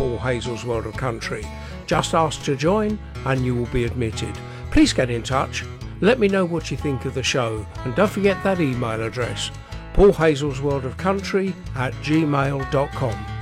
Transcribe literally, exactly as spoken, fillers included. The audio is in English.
Paul Hazel's World of Country. Just ask to join and you will be admitted. Please get in touch. Let me know what you think of the show, and don't forget that email address, paul hazels world of country at gmail dot com.